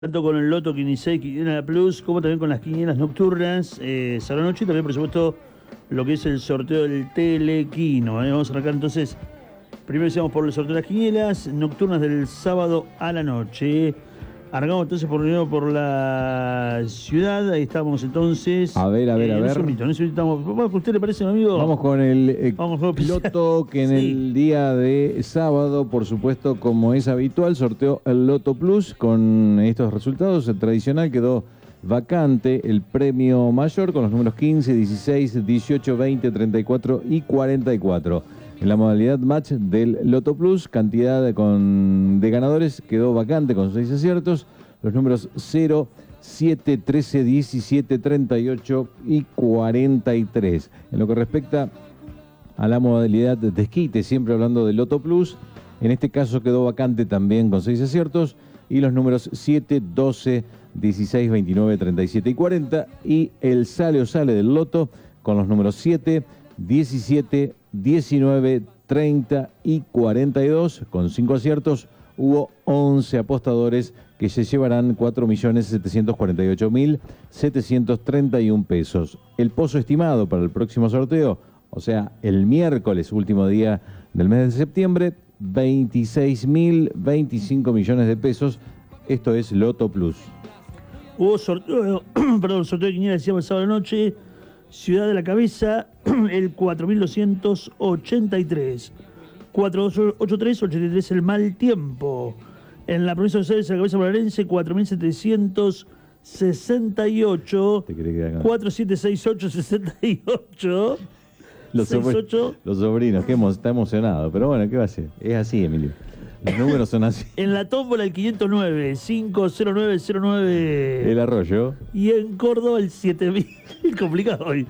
Tanto con el Loto Quiniseis, Quiniela Plus, como también con las quinielas nocturnas, Salón Noche y también, por supuesto, lo que es el sorteo del Telequino. Vamos a arrancar entonces, primero decíamos por el sorteo de las quinielas nocturnas del sábado a la noche. Arrancamos entonces primero por la ciudad, ahí estamos entonces. A ver. No necesitamos, ¿a usted le parece, mi amigo? Vamos con el Vamos, Loto, que en sí. el día de sábado, por supuesto, como es habitual, sorteó el Loto Plus con estos resultados. El tradicional quedó vacante el premio mayor con los números 15, 16, 18, 20, 34 y 44. En la modalidad match del Loto Plus, cantidad de ganadores quedó vacante con 6 aciertos. Los números 0, 7, 13, 17, 38 y 43. En lo que respecta a la modalidad de desquite, siempre hablando del Loto Plus, en este caso quedó vacante también con 6 aciertos. Y los números 7, 12, 16, 29, 37 y 40. Y el sale del Loto con los números 7, 17, 19, 30 y 42. Con 5 aciertos hubo 11 apostadores que se llevarán 4.748.731 pesos. El pozo estimado para el próximo sorteo, o sea, el miércoles, último día del mes de septiembre, 26.025 millones de pesos. Esto es Loto Plus. Hubo sorteo, sorteo de quiniela, decíamos el sábado de la noche. Ciudad de la Cabeza, el 4.283. 483, 83 el mal tiempo. En la provincia de Buenos Aires, la Cabeza bonaerense, 4.768. 4768, 68. Los sobrinos, está emocionado. Pero bueno, ¿qué va a hacer? Es así, Emilio. Los números son así. En la tómbola el 509, 50909. El Arroyo. Y en Córdoba el 7000, complicado hoy,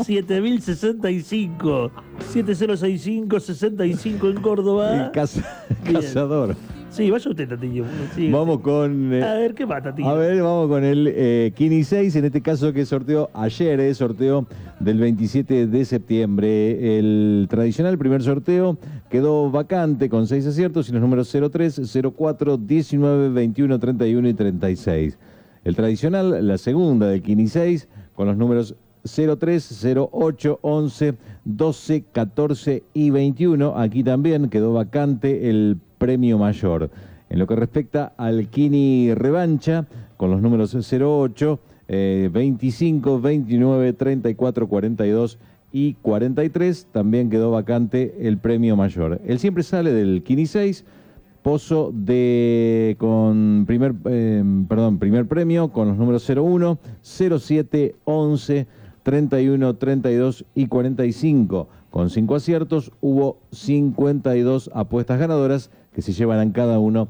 7065, 7065, 65 en Córdoba. El cazador. Sí, vaya usted, Tatillo. Sí, vamos con... a ver, ¿qué va, Tatillo? A ver, vamos con el Quiniseis, en este caso que sorteó ayer, sorteo del 27 de septiembre. El tradicional primer sorteo quedó vacante con 6 aciertos y los números 03, 04, 19, 21, 31 y 36. El tradicional, la segunda del Quiniseis, con los números 03, 08, 11, 12, 14 y 21. Aquí también quedó vacante el premio mayor. En lo que respecta al Quini Revancha, con los números 08, 25, 29, 34, 42 y 43, también quedó vacante el premio mayor. El siempre sale del Quini 6, pozo con primer premio con los números 01, 07, 11, 31, 32 y 45. Con 5 aciertos hubo 52 apuestas ganadoras que se llevarán cada uno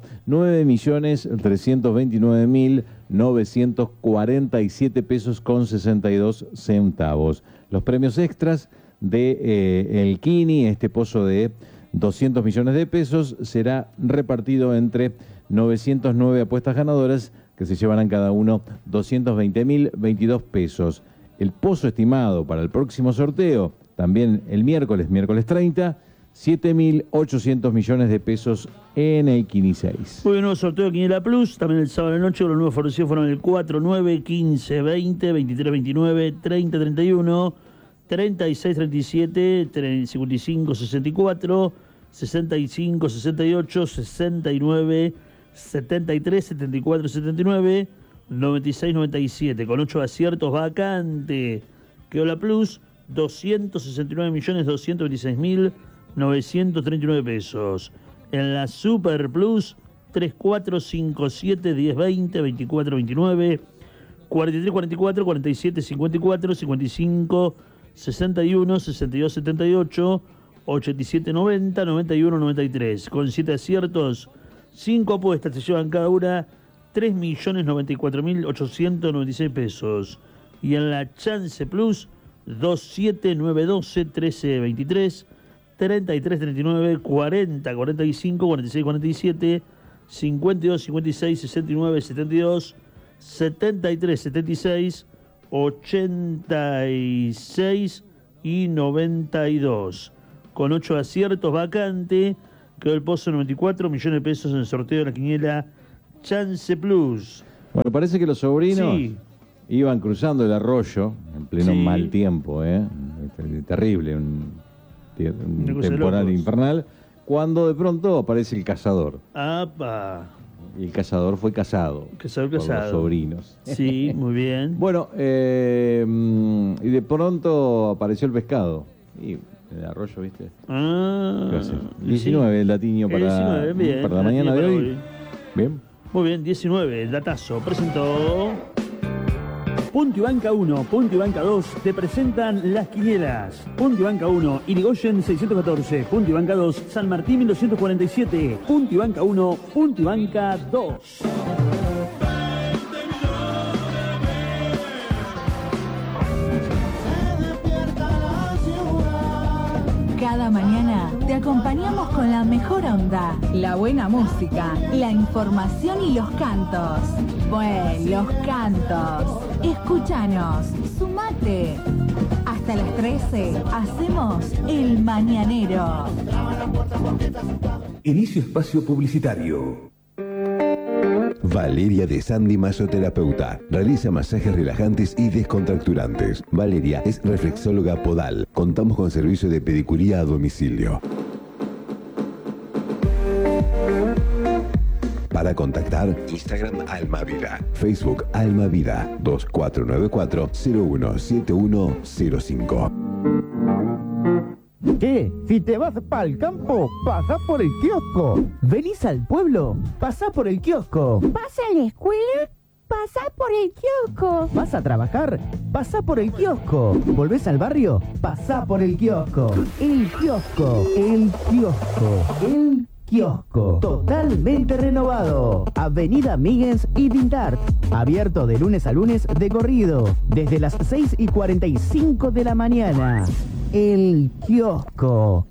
9.329.947 pesos con 62 centavos. Los premios extras de el Quini, este pozo de 200 millones de pesos, será repartido entre 909 apuestas ganadoras que se llevarán cada uno 220.022 pesos. El pozo estimado para el próximo sorteo, también el miércoles 30, 7.800 millones de pesos en el Quini 6. Muy bien, nuevo sorteo de Quiniela Plus, también el sábado de la noche. Los nuevos favorecidos fueron el 4, 9, 15, 20, 23, 29, 30, 31, 36, 37, 55, 64, 65, 68, 69, 73, 74, 79, 96, 97. Con 8 aciertos, vacante quedó la Plus, 269.226.939 pesos. En la Super Plus, 3, 4, 5, 7, 10, 20, 24, 29, 43, 44, 47, 54, 55, 61, 62, 78, 87, 90, 91, 93. Con 7 aciertos, 5 apuestas se llevan cada una 3.094.896 pesos. Y en la Chance Plus, 2, 7, 9, 12, 13, 23, 33, 39, 40, 45, 46, 47, 52, 56, 69, 72, 73, 76, 86 y 92. Con 8 aciertos, vacante quedó el pozo 94 millones de pesos en el sorteo de la quiniela Chance Plus. Bueno, parece que los sobrinos Sí. iban cruzando el arroyo en pleno Sí. mal tiempo, terrible, Una un cosa de temporal locos. infernal, cuando de pronto aparece el cazador. ¡Apa! Y el cazador fue cazado Cazador, por los cazado. sobrinos. Sí, muy bien. Bueno, y de pronto apareció el pescado. Y el arroyo, ¿viste? Ah, ¿Qué va a hacer? sí. 19 el latiño El para, 19, bien, para la el mañana de latiño hoy. para Bien. Muy bien, 19, el datazo. Presentó. Punto y Banca 1, Punto y Banca 2 te presentan las quinielas. Punto y Banca 1, Irigoyen 614. Punto y Banca 2, San Martín 1247. Punto y Banca 1, Punto y Banca 2. Cada mañana te acompañamos con la mejor onda, la buena música, la información y los cantos. Bueno, los cantos. Escúchanos, sumate. Hasta las 13 hacemos El Mañanero. Inicio espacio publicitario. Valeria de Sandy Masoterapeuta. Realiza masajes relajantes y descontracturantes. Valeria es reflexóloga podal. Contamos con servicio de pedicuría a domicilio. Para contactar, Instagram Almavida, Facebook Almavida, 2494-017105. ¿Qué? Si te vas para el campo, pasa por el kiosco. ¿Venís al pueblo? Pasa por el kiosco. ¿Vas a la escuela? Pasá por el kiosco. ¿Vas a trabajar? Pasa por el kiosco. ¿Volvés al barrio? Pasa por el kiosco. El kiosco. El kiosco. El kiosco. Totalmente renovado. Avenida Míguez y Dindart. Abierto de lunes a lunes de corrido. Desde las 6:45 de la mañana. El kiosco.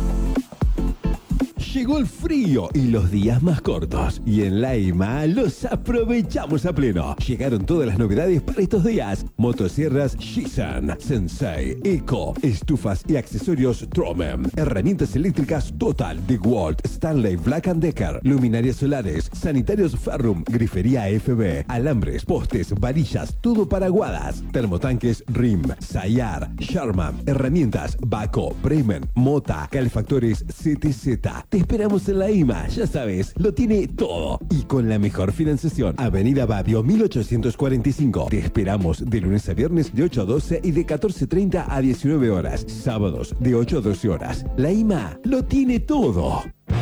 Llegó el frío y los días más cortos. Y en Laima los aprovechamos a pleno. Llegaron todas las novedades para estos días. Motosierras Shisan, Sensei, Eco, estufas y accesorios Tromem. Herramientas eléctricas Total, DeWalt, Stanley, Black & Decker. Luminarias solares, sanitarios Ferrum, grifería FB, alambres, postes, varillas, todo para aguadas. Termotanques RIM, Sayar, Sharman, herramientas Baco, Bremen, Mota, calefactores CTZ. Te esperamos en la IMA, ya sabes, lo tiene todo. Y con la mejor financiación. Avenida Badio 1845. Te esperamos de lunes a viernes de 8 a 12 y de 14:30 a 19 horas. Sábados de 8 a 12 horas. La IMA lo tiene todo.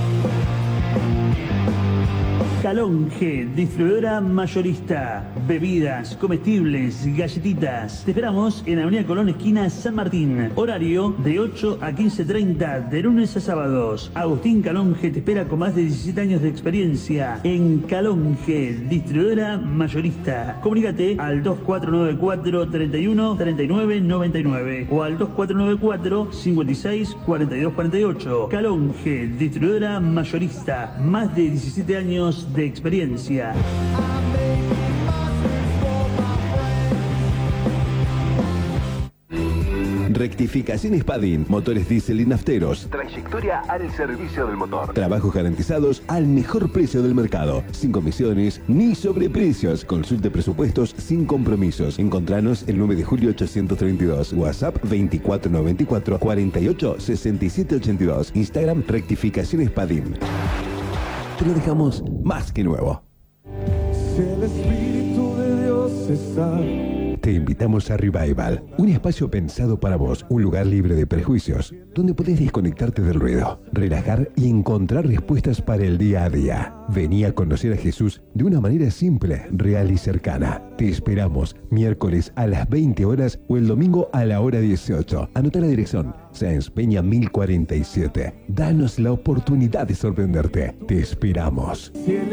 Calonge, distribuidora mayorista, bebidas, comestibles, galletitas. Te esperamos en Avenida Colón, esquina San Martín. Horario de 8 a 15:30, de lunes a sábados. Agustín Calonge te espera con más de 17 años de experiencia en Calonge, distribuidora mayorista. Comunícate al 2494 31 39 99 o al 2494 56 42 48. Calonge, distribuidora mayorista. Más de 17 años de experiencia. Rectificaciones Padin, motores diésel y nafteros. Trayectoria al servicio del motor. Trabajos garantizados al mejor precio del mercado. Sin comisiones ni sobreprecios. Consulte presupuestos sin compromisos. Encontranos el 9 de julio 832. WhatsApp 2494 48 67 82. Instagram Rectificaciones Padin. Te lo dejamos más que nuevo. Si el Espíritu de Dios está. Te invitamos a Revival, un espacio pensado para vos, un lugar libre de prejuicios, donde podés desconectarte del ruido, relajar y encontrar respuestas para el día a día. Vení a conocer a Jesús de una manera simple, real y cercana. Te esperamos miércoles a las 20 horas o el domingo a la hora 18. Anota la dirección, Sáenz Peña 1047. Danos la oportunidad de sorprenderte. Te esperamos.